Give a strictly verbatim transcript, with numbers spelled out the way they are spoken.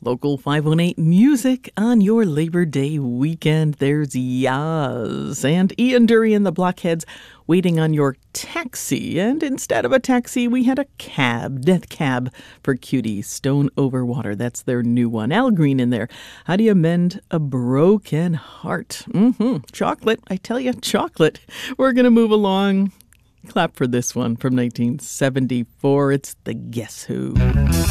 Local five one eight music on your Labor Day weekend. There's Yaz and Ian Dury and the Blockheads waiting on your taxi. And instead of a taxi, we had a cab, Death Cab for Cutie, Stone Over Water. That's their new one. Al Green in there. How do you mend a broken heart? Mm-hmm. Chocolate. I tell you, chocolate. We're going to move along. Clap for this one from nineteen seventy-four. It's the Guess Who.